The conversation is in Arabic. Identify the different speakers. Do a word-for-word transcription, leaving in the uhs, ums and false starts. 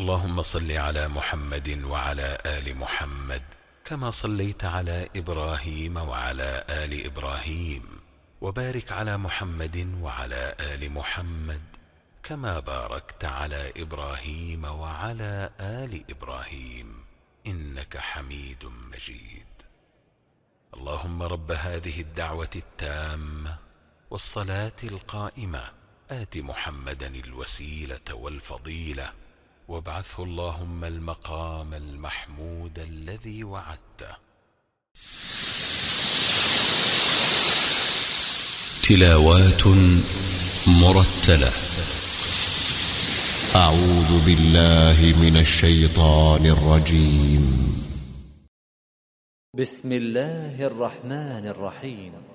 Speaker 1: اللهم صل على محمد وعلى آل محمد كما صليت على إبراهيم وعلى آل إبراهيم، وبارك على محمد وعلى آل محمد كما باركت على إبراهيم وعلى آل إبراهيم إنك حميد مجيد. اللهم رب هذه الدعوة التامة والصلاة القائمة آت محمدا الوسيلة والفضيلة وابعثه اللهم المقام المحمود الذي وعدته.
Speaker 2: تلاوات مرتلة. أعوذ بالله من الشيطان الرجيم.
Speaker 3: بسم الله الرحمن الرحيم.